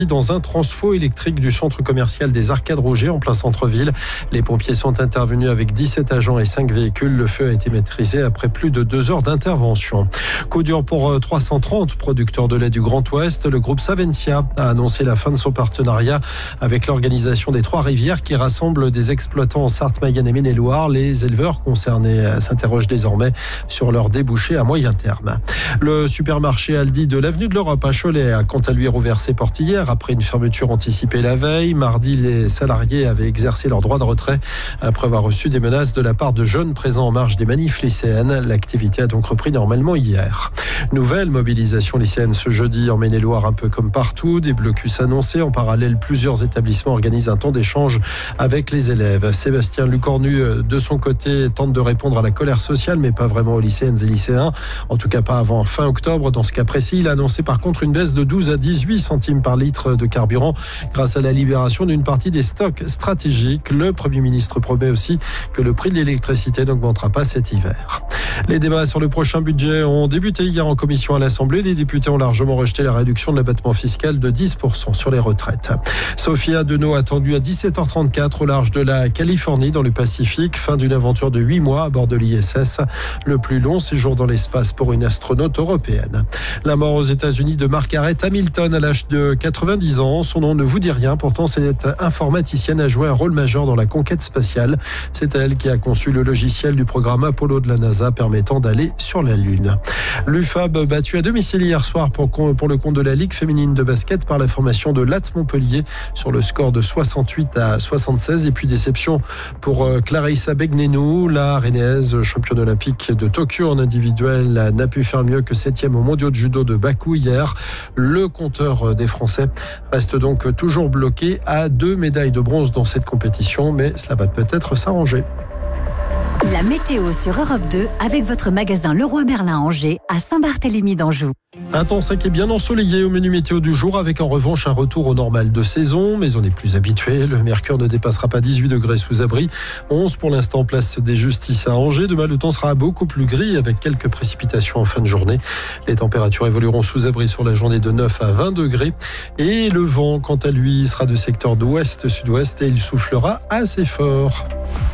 dans un transfo électrique du centre commercial des Arcades Rouget en plein centre-ville. Les pompiers sont intervenus avec 17 agents et 5 véhicules. Le feu a été maîtrisé après plus de 2 heures d'intervention. Coup dur pour 330 producteurs de lait du Grand Ouest. Le groupe Savencia a annoncé la fin de son partenariat avec l'organisation des Trois-Rivières qui rassemble des exploitants en Sarthe-Mayenne et Maine-et-Loire. Les éleveurs concernés s'interrogent désormais sur leurs débouchés à moyen terme. Le supermarché Aldi de l'avenue de l'Europe à Cholet a quant à lui rouvert ses portes hier après une fermeture anticipée la veille. Mardi, les salariés avaient exercé leur droit de retrait après avoir reçu des menaces de la part de jeunes présents en marge des manifs lycéennes. L'activité a donc repris normalement hier. Nouvelle mobilisation lycéenne ce jeudi en Maine-et-Loire, un peu comme partout. Des blocus annoncés. En parallèle, plusieurs établissements organisent un temps d'échange avec les élèves. Sébastien Lucornu, de son côté, tente de répondre à la colère sociale, mais pas vraiment aux lycéennes et lycéens. En tout cas, pas avant fin octobre. Dans ce cas précis, il a annoncé par contre une baisse de 12 à 18 centimes par litre de carburant grâce à la libération d'une partie des stocks stratégiques. Le Premier ministre promet aussi que le prix de l'électricité n'augmentera pas cet hiver. Les débats sur le prochain budget ont débuté hier en commission à l'Assemblée. Les députés ont largement rejeté la réduction de l'abattement fiscal de 10% sur les retraites. Sophia Deneau attendue à 17h34 au large de la Californie dans le Pacifique. Fin d'une aventure de 8 mois à bord de l'ISS. Le plus long séjour dans l'espace pour une astronaute européenne. La mort aux États-Unis de Margaret Hamilton à l'âge de 90 ans. Son nom ne vous dit rien. Pourtant, cette informaticienne a joué un rôle majeur dans la conquête spatiale. C'est elle qui a conçu le logiciel du programme Apollo de la NASA permettant d'aller sur la Lune. L'UFAB battu à domicile hier soir pour le compte de la Ligue féminine de basket par la formation de Latte Montpellier sur le score de 68 à 76. Et puis déception pour Clarissa Begnenou. La Rennaise, championne olympique de Tokyo en individuel, n'a pu faire mieux que 7e aux mondiaux de judo de Bakou hier. Le compteur des Français reste donc toujours bloqué à 2 médailles de bronze dans cette compétition, mais cela va peut-être s'arranger. La météo sur Europe 2 avec votre magasin Leroy Merlin Angers à Saint-Barthélemy d'Anjou. Un temps sec et bien ensoleillé au menu météo du jour avec en revanche un retour au normal de saison, mais on est plus habitué. Le mercure ne dépassera pas 18 degrés sous abri. 11 pour l'instant place des Justices à Angers. Demain, le temps sera beaucoup plus gris avec quelques précipitations en fin de journée. Les températures évolueront sous abri sur la journée de 9 à 20 degrés. Et le vent, quant à lui, sera de secteur d'ouest-sud-ouest et il soufflera assez fort.